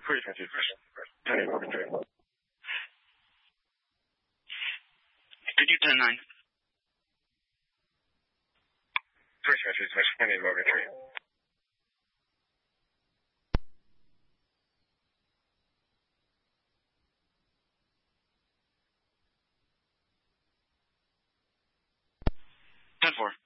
Frequency version. Pending Morgan Tree. Could you 10-9? Frequency version. Pending Morgan Tree. Ten 4.